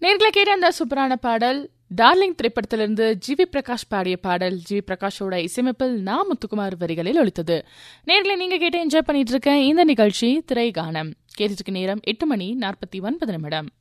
நேர்களை கேட்ட அந்த சூப்பரான பாடல் டார்லிங் திரைப்படத்திலிருந்து ஜிவி பிரகாஷ் பாடிய பாடல் ஜிவி பிரகாஷோட இசையமைப்பில் முத்துக்குமார் வரிகளில் ஒலித்தது. நேர்களை நீங்க கேட்டு என்ஜாய் பண்ணிட்டு இருக்க இந்த நிகழ்ச்சி திரை கானம். கேட்டுட்டு நேரம் 8:49.